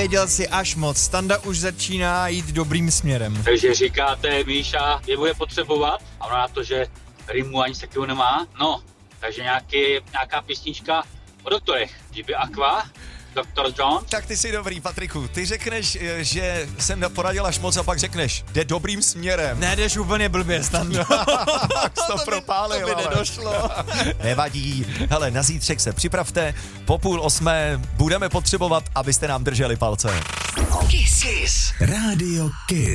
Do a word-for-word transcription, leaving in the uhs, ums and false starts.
nevěděl si až moc. Standa už začíná jít dobrým směrem. Takže říkáte, Míša je bude potřebovat a ona na to, že rimu ani takového nemá. No, takže nějaký, nějaká písnička o doktorech. G B Aqua, doktor Jones. Tak ty jsi dobrý, Patriku. Ty řekneš, že jsem poradil až moc a pak řekneš, jde dobrým směrem. Ne, jdeš úplně blbě, Stando. Tak to propálil, to by ale. nedošlo. Nevadí. Hele, na zítřek se připravte. Po půl osmé budeme potřebovat, abyste nám drželi palce. Kiss. Kiss. Rádio Kiss.